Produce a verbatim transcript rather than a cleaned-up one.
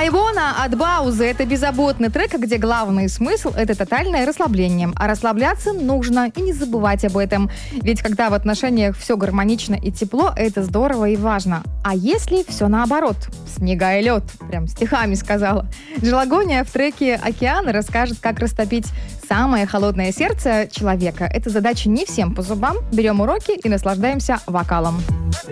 Айвона от Баузы — это беззаботный трек, где главный смысл — это тотальное расслабление. А расслабляться нужно и не забывать об этом. Ведь когда в отношениях все гармонично и тепло, это здорово и важно. А если все наоборот? Снега и лед. Прям стихами сказала. Джелагония в треке «Океан» расскажет, как растопить самое холодное сердце человека. Эта задача не всем по зубам. Берем уроки и наслаждаемся вокалом.